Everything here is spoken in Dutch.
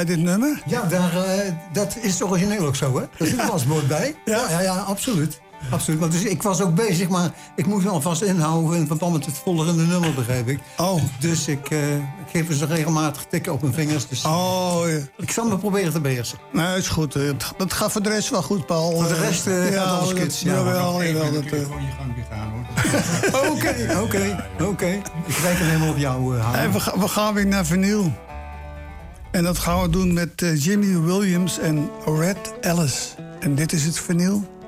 Dit nummer? Ja, dat is origineel ook zo, hè? Daar zit een paswoord bij. Ja, absoluut. Absoluut. Want dus ik was ook bezig, maar ik moest me alvast inhouden in verband met het volgende nummer, begrijp ik. Oh. Dus ik geef ze regelmatig tikken op mijn vingers. Dus Oh, ja. ik zal me proberen te beheersen. Nee, is goed. Dat gaat voor de rest wel goed, Paul. Voor de rest gaat alles kits. Jawel. Gewoon je gang weer gaan, hoor. Oké. Ik krijg het helemaal op jou houden. We gaan weer naar vinyl. En dat gaan we doen met Jimmy Williams en Red Ellis. En dit is het vinyl.